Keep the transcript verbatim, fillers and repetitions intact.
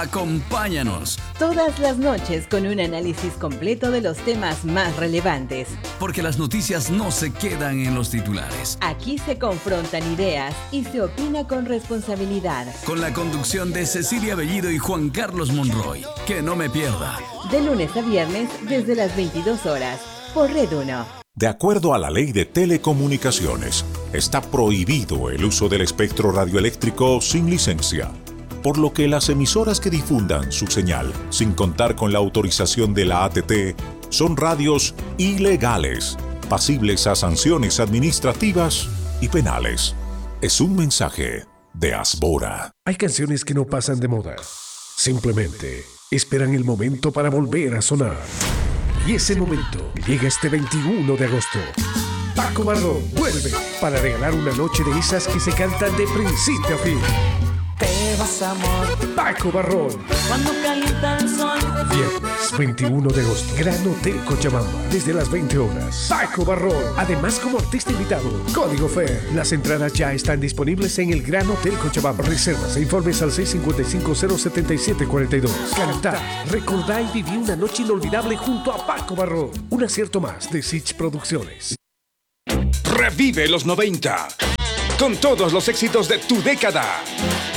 Acompáñanos. Todas las noches con un análisis completo de los temas más relevantes. Porque las noticias no se quedan en los titulares. Aquí se confrontan ideas y se opina con responsabilidad. Con la conducción de Cecilia Bellido y Juan Carlos Monroy. Que no me pierda. De lunes a viernes desde las veintidós horas por Red uno. De acuerdo a la Ley de Telecomunicaciones, está prohibido el uso del espectro radioeléctrico sin licencia, por lo que las emisoras que difundan su señal sin contar con la autorización de la A T T son radios ilegales, pasibles a sanciones administrativas y penales. Es un mensaje de Asbora. Hay canciones que no pasan de moda. Simplemente esperan el momento para volver a sonar. Y ese momento llega este veintiuno de agosto. Paco Barrón vuelve para regalar una noche de esas que se cantan de principio a fin. Te vas, amor. Paco Barrón. Cuando calienta el sol. Viernes veintiuno de agosto. Gran Hotel Cochabamba. Desde las veinte horas. Paco Barrón. Además como artista invitado. Código F E R. Las entradas ya están disponibles en el Gran Hotel Cochabamba. Reservas e informes al seis cinco cinco cero siete siete cuatro dos. Cantar, recordar y vivir una noche inolvidable junto a Paco Barrón. Un acierto más de Sitch Producciones. Revive los noventa. Con todos los éxitos de tu década.